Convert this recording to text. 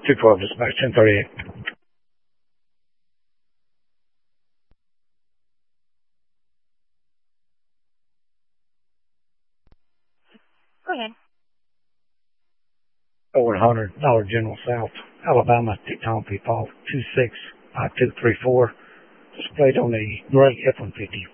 212 dispatch, 1038. Go ahead. Over $100 General South, Alabama, Teton Fall, 265234. Displayed on the gray F-150.